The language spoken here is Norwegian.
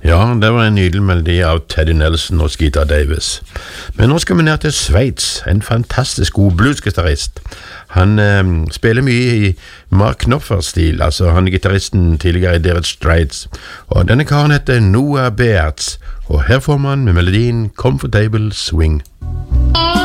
Ja, det var en nydelig melodi av Teddy Nelson og Skeeter Davis. Men nå skal vi ned til Sveits, en fantastisk god bluesgitarist. Han spiller mye i Mark Knopfler-stil, altså han er gitaristen tidligere i Dire Straits. Og denne karen heter Noah Beerts, og her får man med melodien Comfortable Swing.